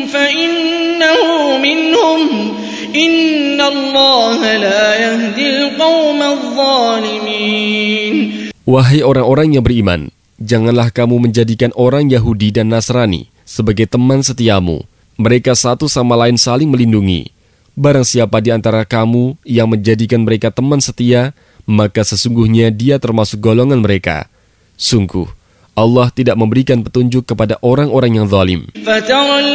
فإنه منهم إن الله لا يهدي القوم الظالمين. Wahai orang-orang yang beriman, janganlah kamu menjadikan orang Yahudi dan Nasrani sebagai teman setiamu. Mereka satu sama lain saling melindungi. Barang siapa di antara kamu yang menjadikan mereka teman setia, maka sesungguhnya dia termasuk golongan mereka. Sungguh, Allah tidak memberikan petunjuk kepada orang-orang yang zalim.